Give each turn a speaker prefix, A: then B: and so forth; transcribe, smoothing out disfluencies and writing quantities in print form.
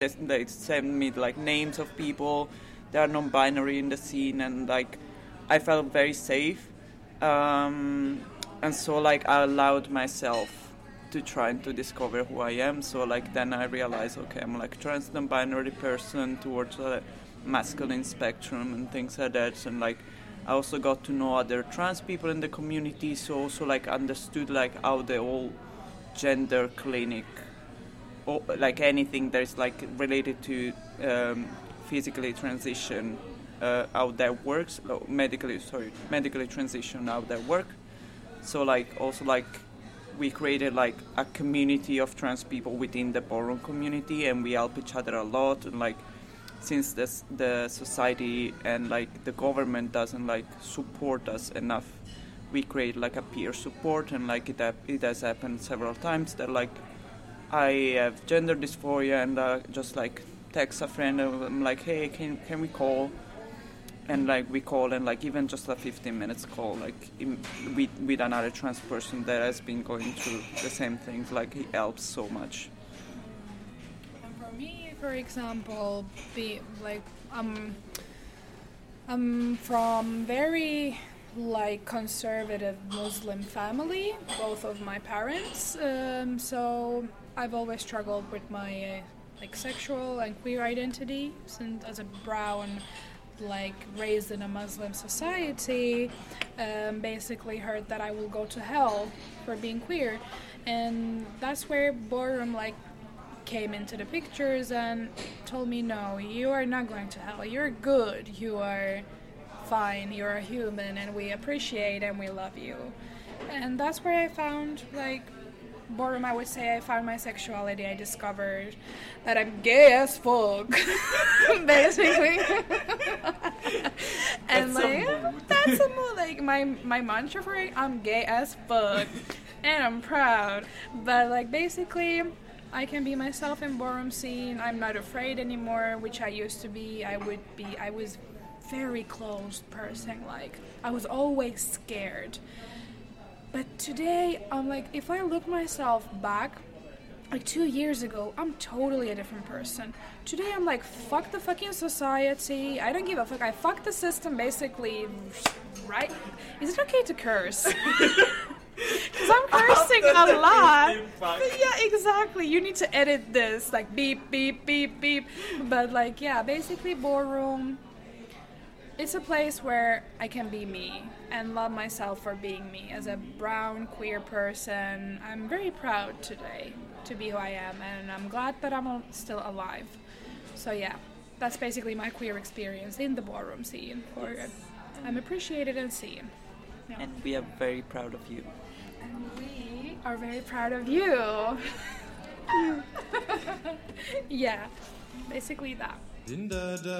A: They send me like names of people that are non-binary in the scene, and like I felt very safe, and so like I allowed myself to try to discover who I am. So like then I realized, okay, I'm like trans non-binary person towards a masculine spectrum and things like that, and like I also got to know other trans people in the community, so also like understood like how the whole gender clinic, or like anything that is like related to physically transition, how that works, medically transition, how that work. So like also like we created like a community of trans people within the ballroom community, and we help each other a lot. And like since the society and like the government doesn't like support us enough, we create like a peer support. And like it has happened several times that like I have gender dysphoria, and just like text a friend, and I'm like, hey, can we call? And like we call, and like even just a 15 minutes call, like with another trans person that has been going through the same things, like it helps so much.
B: And for me, for example, I'm from very like conservative Muslim family, both of my parents, so I've always struggled with my like sexual and queer identity, since as a brown, like raised in a Muslim society, basically heard that I will go to hell for being queer. And that's where Ballroom like came into the pictures and told me, no, you are not going to hell, you're good, you are fine, you're a human, and we appreciate and we love you. And that's where I found like Ballroom. I would say I found my sexuality. I discovered that I'm gay as fuck, basically. And that's a mood. Like my mantra for it, I'm gay as fuck, and I'm proud. But like basically, I can be myself in Ballroom scene. I'm not afraid anymore, which I used to be. I was very closed person. Like I was always scared. But today, I'm like, if I look myself back, like 2 years ago, I'm totally a different person. Today, I'm like, fuck the fucking society. I don't give a fuck. I fuck the system, basically. Right? Is it okay to curse? Because I'm cursing a lot. Yeah, exactly. You need to edit this. Like, beep, beep, beep, beep. But, like, yeah, basically, Ballroom, it's a place where I can be me and love myself for being me. As a brown queer person, I'm very proud today to be who I am, and I'm glad that I'm still alive. So yeah, that's basically my queer experience in the Ballroom scene. I'm appreciated and seen. Yeah.
A: And we are very proud of you.
B: And we are very proud of you. Yeah, basically that.